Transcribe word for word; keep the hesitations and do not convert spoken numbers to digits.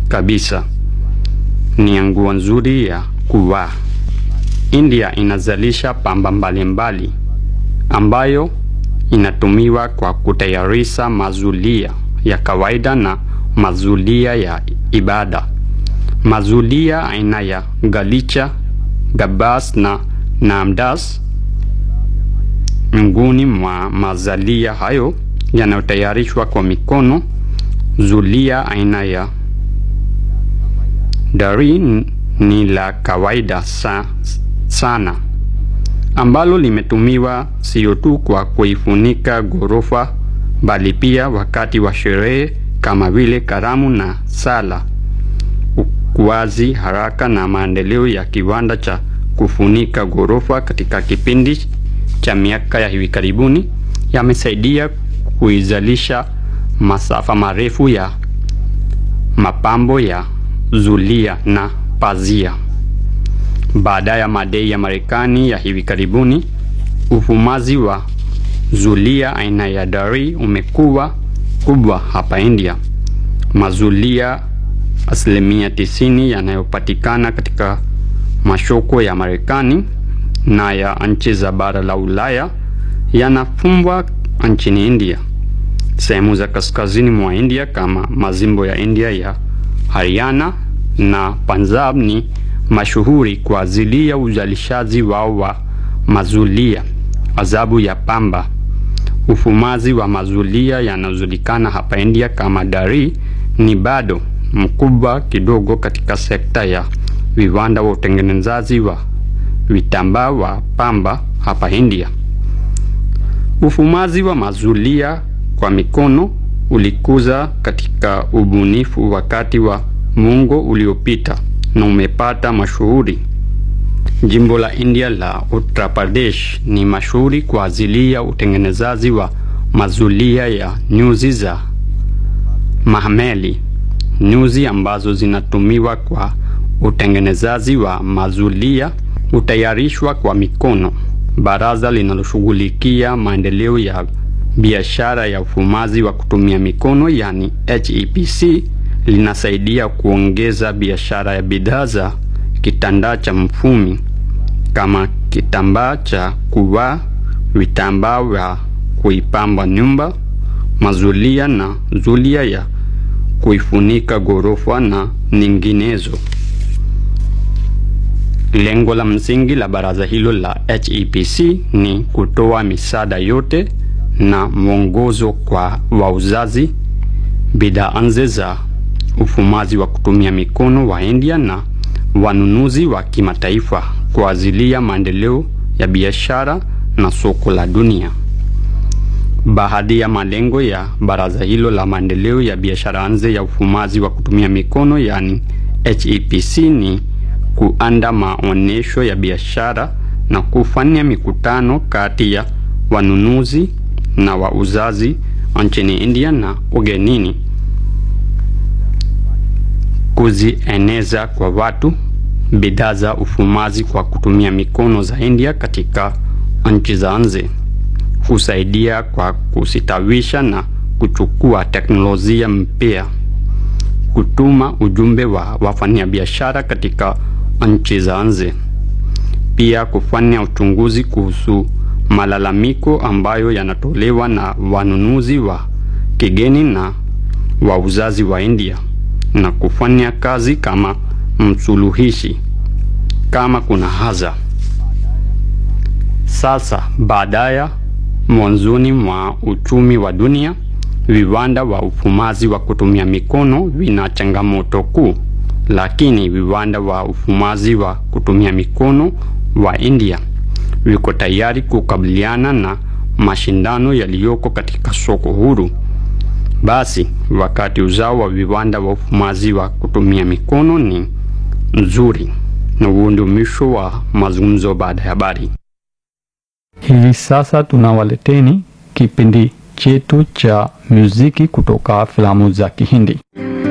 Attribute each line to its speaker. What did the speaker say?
Speaker 1: kabisa. Ni nguo nzuri ya kuvaa. India inazalisha pamba mbalimbali ambayo inatumiwa kwa kutayarisha mazulia ya kawaida na mazulia ya ibada. Mazulia aina ya galicha, gabas na namdas miongoni mwa mazalia hayo yanayotayarishwa kwa mikono. Zulia aina ya dari ni la kawaida sa, sana ambalo limetumiwa sio tu kwa kuifunika ghorofa bali pia wakati wa sherehe kama vile karamu na sala. Ukuaji haraka na maendeleo ya kiwanda cha kufunika ghorofa katika kipindi cha miaka ya hivi karibuni yamesaidia kuizalisha masafa marefu ya mapambo ya zulia na pazia. Baada ya madai ya Marekani ya hivi karibuni, ufumaji wa zulia aina ya dari umekuwa kubwa hapa India. Mazulia asilimia tisini yanayopatikana katika masoko ya Marekani na ya nchi za bara la Ulaya yanafumwa nchini India. Sehemu za kaskazini mwa India kama majimbo ya India ya Haryana na Punjab ni mashuhuri kwa ajili ya uzalishaji wao wa mazulia azabu ya pamba. Ufumaji wa mazulia yanayojulikana hapa India kama dari ni bado mkubwa kidogo katika sekta ya viwanda wa utengenezaji wa vitambaa wa pamba hapa India. Ufumaji wa mazulia kwa mikono ulikuza katika ubunifu wakati wa muongo uliopita na umepata mashuhuri. Jimbo la India la Uttar Pradesh ni mashuhuri kwa ajili ya utengenezaji wa mazulia ya nyuzi za mahmeli, nyuzi ambazo zinatumiwa kwa utengenezaji wa mazulia utayarishwa kwa mikono. Baraza linaloshughulikia maendeleo ya biashara ya ufumaji wa kutumia mikono yani H E P C linasaidia kuongeza biashara ya bidhaa za kitambaa cha mfumi kama kitambaa cha kuvaa, vitambaa vya kuipamba nyumba, mazulia na zulia ya kuifunika ghorofa na nyinginezo. Lengo la msingi la baraza hilo la H E P C ni kutoa misaada yote na mwongozo kwa wauzaji bidhaa nje za ufumaji wa kutumia mikono wa India na wanunuzi wa kimataifa kwa ajili ya maendeleo ya biashara na soko la dunia. Baadhi ya malengo ya baraza hilo la maendeleo ya biashara nje ya ufumaji wa kutumia mikono yani H E P C ni kuandaa maonyesho ya biashara na kufanya mikutano kati ya wanunuzi na wauzaji nchini India na ugenini, kuzieneza kwa watu bidhaa za ufumaji kwa kutumia mikono za India katika nchi za nje, kusaidia kwa kusitawisha na kuchukua teknolojia mpya, kutuma ujumbe wa wafanyabiashara katika nchi za nje, pia kufanya uchunguzi kuhusu malalamiko ambayo yanatolewa na wanunuzi wa kigeni na wauzaji wa India na kufanya kazi kama msuluhishi kama kuna haja. Sasa baadaye mwanzoni mwa uchumi wa dunia, viwanda wa ufumaji wa kutumia mikono vina changamoto kuu, lakini viwanda wa ufumaji wa kutumia mikono wa India viko tayari kukabiliana na mashindano yaliyoko katika soko huru. Basi wakati uzao wa viwanda wa ufumaji wa kutumia mikono ni nzuri. Na huo ndio mwisho wa mazungumzo baada ya habari. Hivi sasa tunawaleteni kipindi chetu cha muziki kutoka filamu za Kihindi.